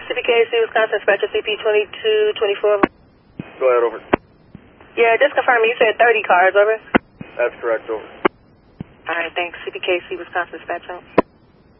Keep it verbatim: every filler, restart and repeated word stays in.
C P K C, Wisconsin, Dispatcher C P twenty-two twenty-four. Go ahead, over. Yeah, just confirming, you said thirty cars, over? That's correct, over. All right, thanks. C P K C, Wisconsin, Dispatcher.